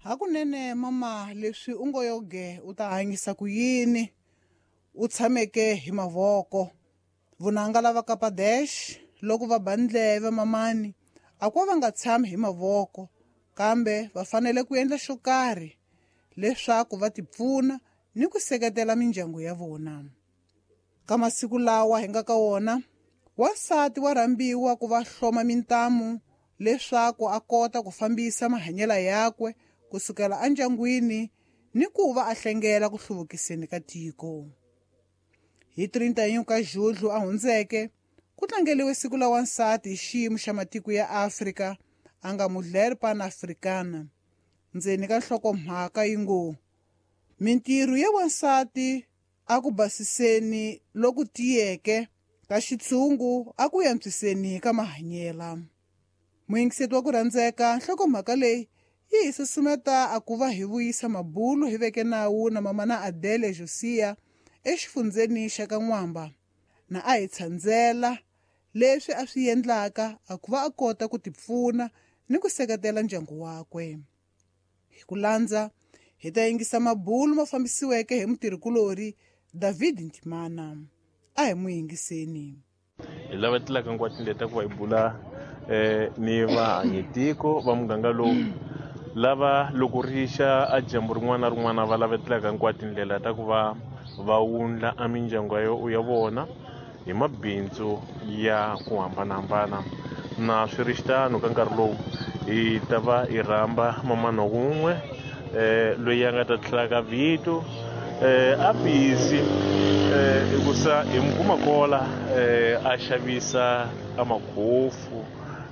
Hakunene mama, leswi u ngo yoge u ta hanyisa ku yini u tshameke hi mavoko. Vunanga lava kapa dash loko va bandleve mamani a ko va nga tshami hi mavoko, kambe va fanele ku endla xo karhi leswaku va tipfuna ni ku seketela mindyangu ya vona. Ka masiku lawa hi nga ka wona, wansati wa rhambiwa ku va hloma mintamu leswaku a kota ku fambisa mahanyelo yakwe kusukela endyangwini ni ku va a hlengela ku hluvukiseni ka tiko. Hi 31 ka June a hundzeke ku tlangeliwe siku la wansati hi xiyimo xa matiko ya Afrika a nga Mulher Pan-Africana. Ndzeni ka nhlokomhaka yi ngo mintirho ya wansati a ku basiseni loku tiyeke ka xitshungu a ku yantswiseni ka mahanyela. Muyingiseri wa ku rhandzeka, nhlokomhaka leyi yi hi susumeta a ku va hi vuyisa mabulu hi veke nawu na mamana Adele Josia exifundzeni xa ka N'wamba, na a hi tshandzela leswi a swi endlaka a ku va a kota ku tipfuna ni ku seketela ndyangu wakwe. Hi ku landza hi ta yingisa mabulu ma fambisiweke hi mutirhikulori David Ntimana. A hi muyingiseni. Hi lava tilaka nkwati leta ku va hi bula ni vahanyetiko va muganga lowu lava loko rixa a dyambu rin'wana na rin'wana va lavetelaka nkwati tindlela ta ku va va wundla a mindyangu ya vona hi mabindzu ya ku hambanahambana. Na swiritano ka nkarhi lowu hi ta va hi rhamba mamana wun'we loyi a nga ta tlhelaka vito a busy hikusa hi mukuma kola a xavisa a makhofu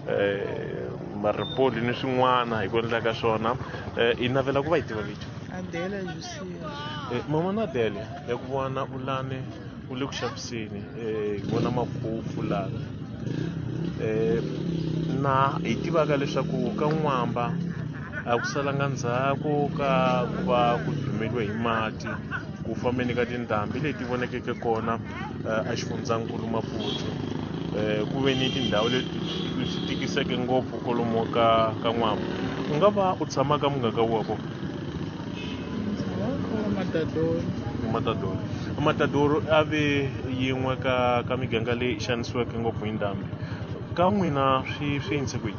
maripoli ni swin'wana hi ku endlaka swona. Hi navela ku va hi tiva vito Adele Josia. Mama na Adele ya ku vona u lani u le ku xaviseni hi vona makhofu lana na hi tivaka leswaku ka N'wamba a ku salanga ndzhaku ka ku va ku dumeliwe hi mati ku fambeni ka tindhambi leti vonekeke kona a xifundzankulu Maputo. Ku ve ni tindhawu leti swi tikiseke ngopfu kolomo ka N'wamba. U nga va u tshama ka muganga wako? Matadoro a ve yin'we ka miganga leyi xanisiweke ngopfu hi ndhambi. Ka n'wina swi endse kwihi?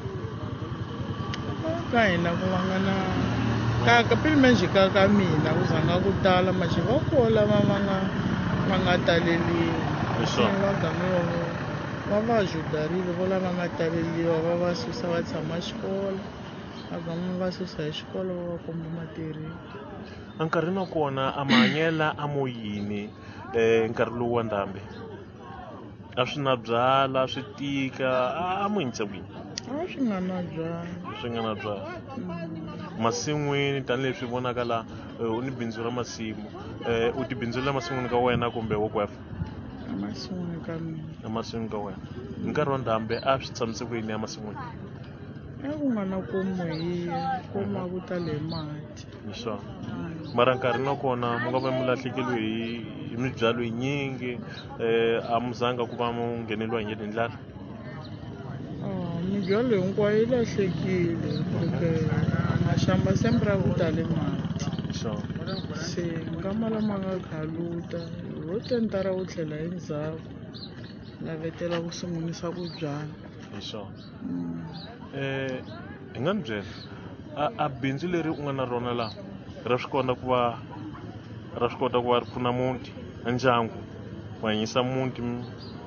Ka hina ku va nga na ka pilmeji ka mina ku zanga ku tala machi va kola va nga taleliwa. Va va judarile vo lava nga taleliwa va va susa va tshama xikolo va va susa hi xikolo va va komba matirhelo. Enkarhini wa kona a mahanyela a mo yini nkarhi lowu wa ndhambi? A swi na byala swi tika a mo yinisa kwini? A swi nga na byala. Swi nga na byala. Masin'wini tanihileswi vonaka la u ni bindzu ra masimu u ti bindzulela masin'wini ka wena kumbe wo kwefa? Masin'wini ka mina. Emasin'wini ka wena. Hi nkarhi wa ndhambi a swi tshamise ku yini emasin'wini? Ku nga na komo ku tale mati. Hi swona. Mara nkarhi na kona mu nga va mu lahlekeliwe hi mibyalo yinyingi a mu zanga ku va mu ngheneliwa hi ndlala? Mibyalo hinkwayo yi lahlekile porque maxamba sempre ku tale mati. Se nkama lama nga khaluta ro tentara wu tlhela endzhaku navetela ku sungulisa ku byala. Hi swona. Hi nga ni byela a bindzu leri u nga na rona laha ra swi kota ku va ri pfuna muti na ndyangu ku hanyisa muti